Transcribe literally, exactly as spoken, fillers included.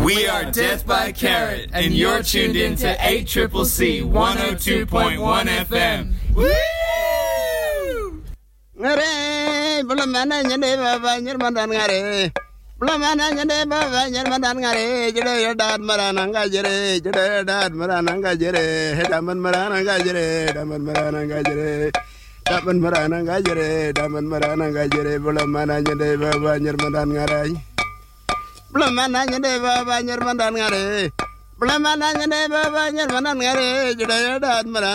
We are Death by Carrot, and you're tuned in to eight C C C one oh two point one F M. Woo! Ngare, bulamana nyane baba nyarmandan ngare. Bulamana nyane baba nyarmandan ngare. Jede dad marananga jere, jede dad marananga jere. Daman marananga jere, daman marananga jere. Daman marananga jere, daman marananga jere. Bulamana nyane baba nyarmandan ngare. Bulamana nyane baba nyarmandan ngare. Bulamana nyane baba nyarmandan ngare. Jede dad marananga